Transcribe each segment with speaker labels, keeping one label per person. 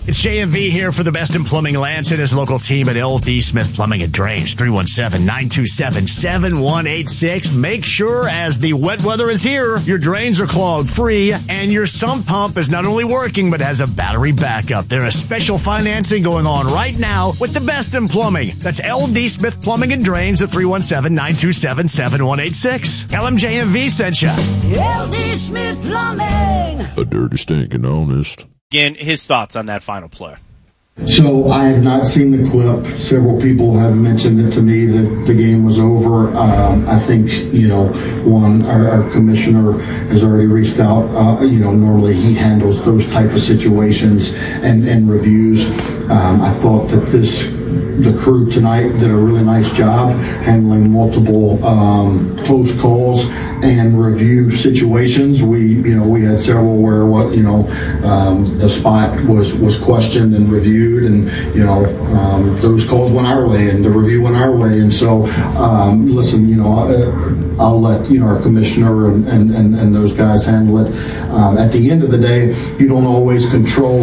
Speaker 1: It's JMV here for the best in plumbing. Lance and his local team at LD Smith Plumbing and Drains, 317-927-7186. Make sure as the wet weather is here, your drains are clogged free and your sump pump is not only working but has a battery backup. There is special financing going on right now with the best in plumbing. That's LD Smith Plumbing and Drains at 317-927-7186. LMJMV sent you.
Speaker 2: LD Smith Plumbing.
Speaker 3: A dirty, stinking honest.
Speaker 4: Again, his thoughts on that final play.
Speaker 5: So I have not seen the clip. Several people have mentioned it to me that the game was over. I think, our commissioner has already reached out. Normally he handles those type of situations and reviews. I thought that the crew tonight did a really nice job handling multiple close calls and review situations. We had several where the spot was questioned and reviewed, and those calls went our way and the review went our way. And so, I'll let our commissioner and those guys handle it. At the end of the day, you don't always control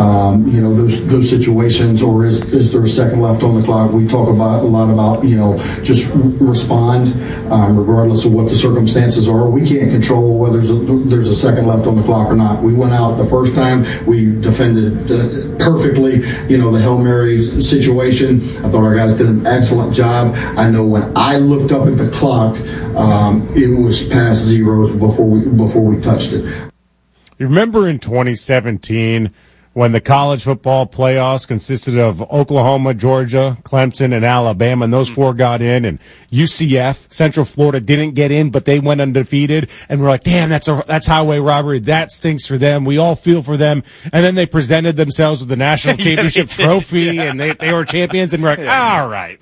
Speaker 5: those situations, or is there a second left on the clock? We talk a lot about just respond regardless of what the circumstances are. We can't control whether there's a second left on the clock or not. We went out the first time, we defended perfectly the Hail Mary situation. I thought our guys did an excellent job. I know when I looked up at the clock, it was past zeros before we touched it.
Speaker 6: You remember in 2017 when the college football playoffs consisted of Oklahoma, Georgia, Clemson, and Alabama, and those four got in, and UCF, Central Florida, didn't get in, but they went undefeated, and we're like, damn, that's highway robbery. That stinks for them. We all feel for them. And then they presented themselves with the national championship trophy, and they were champions, and we're like, all right.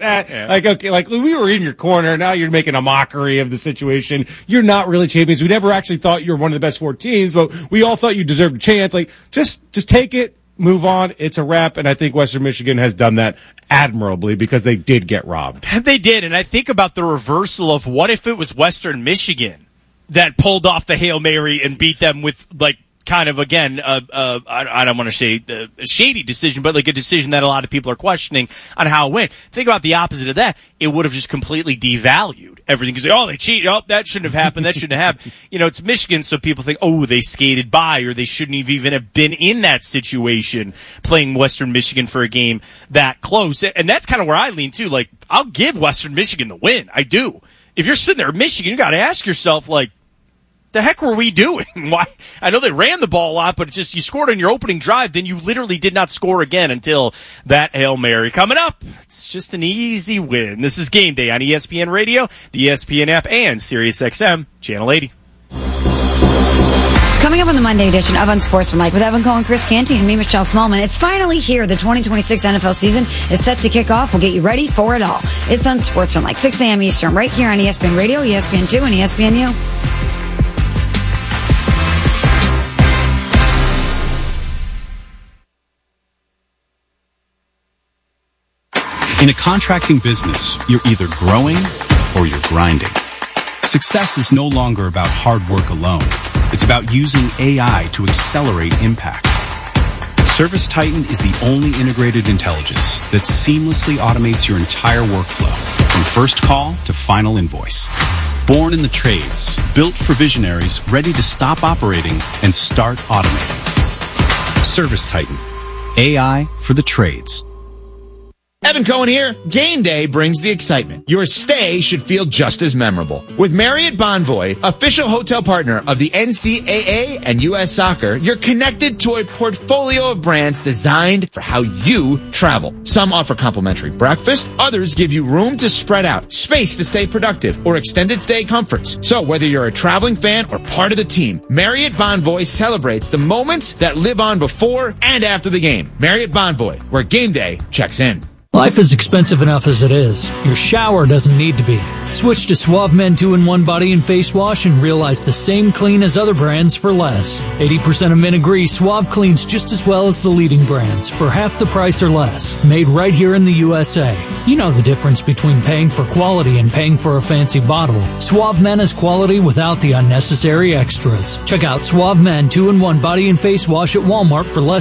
Speaker 6: We were in your corner. Now you're making a mockery of the situation. You're not really champions. We never actually thought you were one of the best four teams, but we all thought you deserved a chance. Like, just take it. Move on. It's a wrap, and I think Western Michigan has done that admirably because they did get robbed.
Speaker 4: They did, and I think about the reversal of what if it was Western Michigan that pulled off the Hail Mary and beat them with, kind of, again, I don't want to say a shady decision, but like a decision that a lot of people are questioning on how it went. Think about the opposite of that. It would have just completely devalued everything. Because they cheated. Oh, that shouldn't have happened. That shouldn't have happened. It's Michigan, so people think, they skated by, or they shouldn't even have been in that situation playing Western Michigan for a game that close. And that's kind of where I lean, too. Like, I'll give Western Michigan the win. I do. If you're sitting there, Michigan, you got to ask yourself, the heck were we doing? Why? I know they ran the ball a lot, but it's just you scored on your opening drive, then you literally did not score again until that Hail Mary. Coming up, it's just an easy win. This is Game Day on ESPN Radio, the ESPN app, and SiriusXM, Channel 80.
Speaker 2: Coming up on the Monday edition of Unsportsmanlike with Evan Cohen, Chris Canty, and me, Michelle Smallman. It's finally here. The 2026 NFL season is set to kick off. We'll get you ready for it all. It's Unsportsmanlike, 6 a.m. Eastern, right here on ESPN Radio, ESPN2, and ESPNU.
Speaker 7: In a contracting business, you're either growing or you're grinding. Success is no longer about hard work alone. It's about using AI to accelerate impact. ServiceTitan is the only integrated intelligence that seamlessly automates your entire workflow, from first call to final invoice. Born in the trades, built for visionaries ready to stop operating and start automating. ServiceTitan. AI for the trades.
Speaker 8: Evan Cohen here. Game day brings the excitement. Your stay should feel just as memorable. With Marriott Bonvoy, official hotel partner of the NCAA and U.S. Soccer, you're connected to a portfolio of brands designed for how you travel. Some offer complimentary breakfast, others give you room to spread out, space to stay productive, or extended stay comforts. So whether you're a traveling fan or part of the team, Marriott Bonvoy celebrates the moments that live on before and after the game. Marriott Bonvoy, where game day checks in.
Speaker 9: Life is expensive enough as it is. Your shower doesn't need to be. Switch to Suave Men 2-in-1 Body and Face Wash and realize the same clean as other brands for less. 80% of men agree Suave cleans just as well as the leading brands for half the price or less. Made right here in the USA. You know the difference between paying for quality and paying for a fancy bottle. Suave Men is quality without the unnecessary extras. Check out Suave Men 2-in-1 Body and Face Wash at Walmart for less